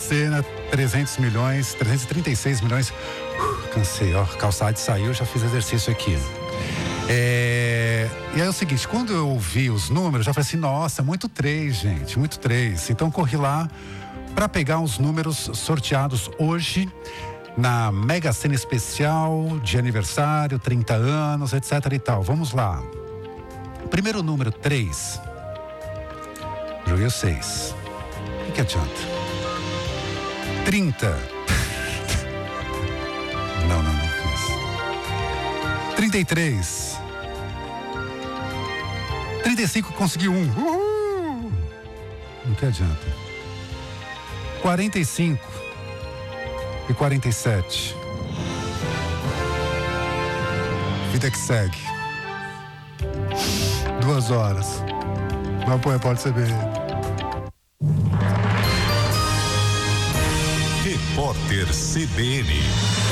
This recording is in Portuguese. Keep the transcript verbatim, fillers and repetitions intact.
Sena, trezentos milhões, trezentos e trinta e seis milhões. Uh, cansei, ó, calçado saiu, já fiz exercício aqui. É, e aí é o seguinte, quando eu ouvi os números, já falei assim, nossa, muito três, gente, muito três. Então corri lá para pegar os números sorteados hoje na Mega Sena Especial de aniversário, trinta anos, etc e tal. Vamos lá. Primeiro número, três. Joguei seis. O que, que adianta? trinta. Não, não, não fiz. trinta e três. trinta e cinco, consegui um. Uhul! Não que adianta. quarenta e cinco e quarenta e sete. Vida que segue. Duas horas. Não apoia, pode ser bem. Repórter C B N.